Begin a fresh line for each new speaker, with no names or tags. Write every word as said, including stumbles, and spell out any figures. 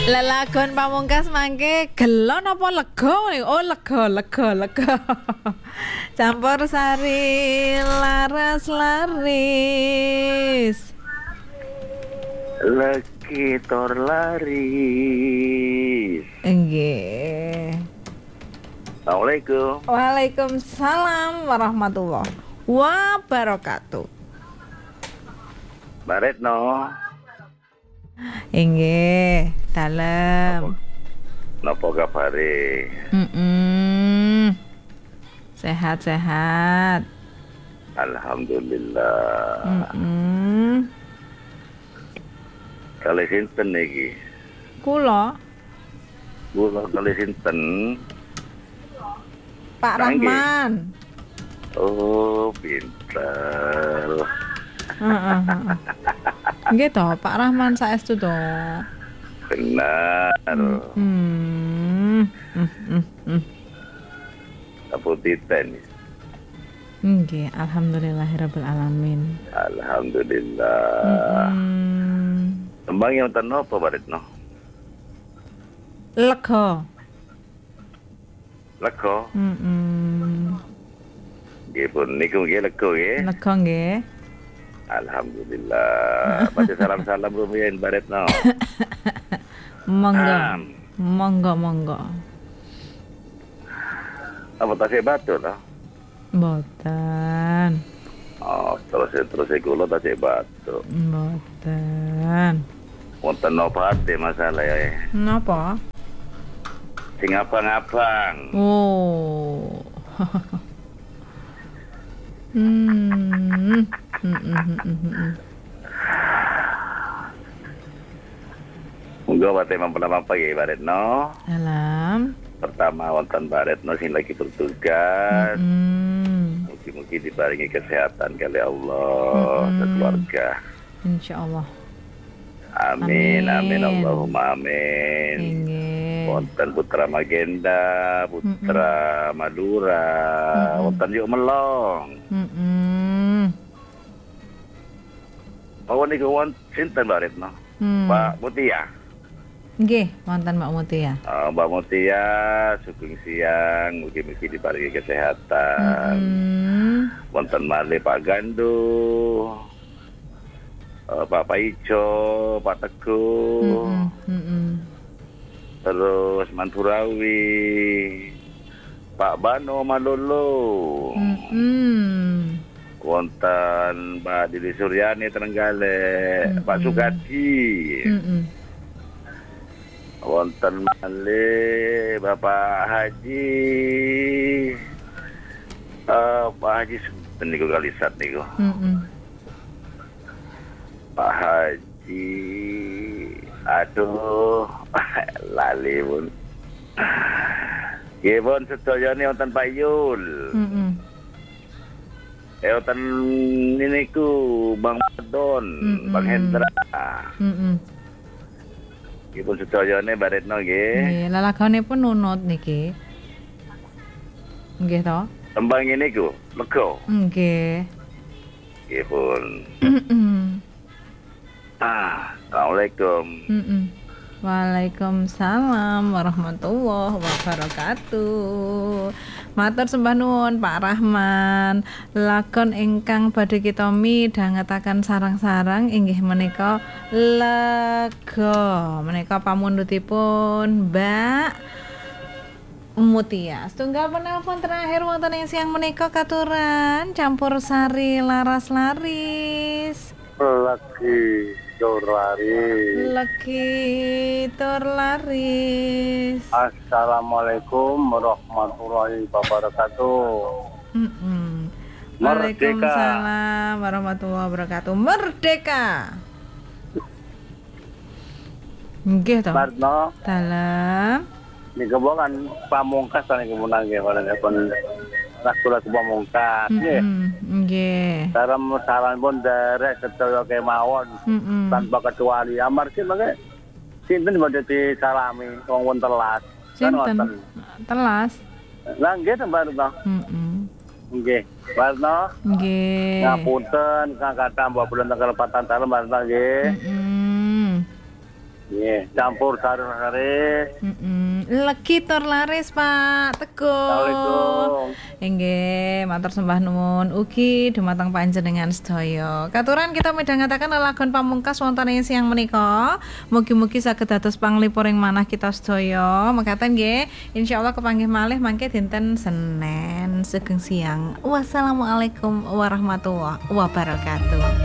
Lelagon pamungkas mangke gelon apa lega? Oh lega, lega, lega. Campur sari laras laris.
Leki tor laris.
Nggih.
Assalamualaikum.
Waalaikumsalam warahmatullahi wabarakatuh.
Mbak Retno.
Nggih, dalem.
Napa kabare?
Mm-mm. Sehat-sehat.
Alhamdulillah.
Mm-mm.
Kali sinten iki?
Kula
Kula kali sinten?
Pak
Nggih.
Rahman.
Oh, pinter.
Heeh, heeh. Nggih toh, Pak Rahman saestu to.
Benar.
Hmm. Hmm, hmm, hmm.
Apa titen?
Nggih, alhamdulillahirabbil alamin.
Alhamdulillah.
Hmm.
Tembang yang ten apa Mbak Retno?
Lega.
Lega.
Heeh.
Nggih pun niku nggih lega nggih.
Lega nggih.
Alhamdulillah. Baca salam-salam rumiyin Mbak Retno.
Monggo.
Am.
Monggo, monggo.
Apa tasih batu lah?
Mboten.
Oh, terus terus kula tasih batu.
Mboten.
Wonten napa ate masalah ya?
Napa?
Sing abang-abang.
Oh. Hmm. Hmm, hmm, hmm, hmm, hmm.
Monggo wate mampu-mampu ya Mbak Retno.
Alam.
Pertama wonten Mbak Retno sing lagi bertugas.
Hmm.
Mungkin-mungkin dibaringi kesehatan kali Allah
Mm-mm.
sekeluarga.
Insyaallah.
Amin, amin,
Amin.
Allahumma amin.
Nggih.
Wonten Putra Magenda, Putra Madura,
Mm-mm.
wonten yuk melong.
Heeh.
Oh niku wonten sinten Mbak Retno?
Hmm.
Pak Mutia.
Nggih, wonten Mbak Mutia.
Oh, Mbak Mutia, sugeng siang, mugi-mugi diparingi kesehatan.
Hmm.
Wonten malih Pak Gandu, eh, Pak Paijo, Pak Teguh,
Heeh. Heeh.
terus Manturawi, Pak Bano Malolo,
Hmm.
wonten Mbak Dili Suryani Trenggalek,
Mm-mm.
Pak Sugadi,
Heeh.
wonten malih Bapak Haji, eh, Pak Haji sebentar niku kalisat niku,
Heeh.
Pak Haji, aduh, lali pun. Nggih pun sedayane wonten Pak Yul.
Heeh.
Eh wonten niku Bang Madon,
Mm-mm.
Bang Hendra.
Heeh.
Nggih pun sedayane Mbak Retno nggih.
Nggih, lelagonipun nunut niki. Nggih to?
Tembang niku lega.
Nggih.
Nggih pun.
Heeh.
Ah, Assalamualaikum.
Heeh. Waalaikumsalam warahmatullahi wabarakatuh. Matur sembah nuwun Pak Rahman. Lakon ingkang badhe kita midhangetaken sarang-sarang inggih menika lega. Menika pamundhutipun Mbak Mutia. Setunggal penelpon terakhir wonten ing siang menika katuran campur sari laras laris.
Lagi Dorari.
Legi tur laris.
Assalamualaikum warahmatullahi wabarakatuh.
Mm-mm.
Merdeka.
Waalaikumsalam warahmatullahi wabarakatuh. Merdeka. Nggih to.
Marno,
Dalam.
niku kan pamungkas niku menang nggih kalau pun lagu-lagu pamungkas nggih.
Mm-mm. Nggih.
Salam salam pun derek sedaya kemawon
Mm-mm.
tanpa kecuali. Amargi mangke sinten badhe disalami wong won telas.
Sinten? Telas.
Lah nggih Mbak Retno.
Mm-mm.
Nggih. Mbak Retno,
Nggih.
ngapunten kang kathah mbok bulan tanggal empat tahun Mbak Retno nggih.
Mm-mm.
Iya, campur sari-sari.
Mm-mm. Legi tur laris Pak Teguh.
Assalamualaikum.
Inggih, matur sembah nuwun ugi dumateng panjenengan sedaya. Katuran kita midhangetaken lelagon pamungkas wonten ing siang menika. Mugi-mugi saged dados panglipuring manah kita sedaya. Mekaten nggih, insyaallah kepanggih malih mangke dinten Senin sugeng siang. Wassalamualaikum warahmatullahi wabarakatuh.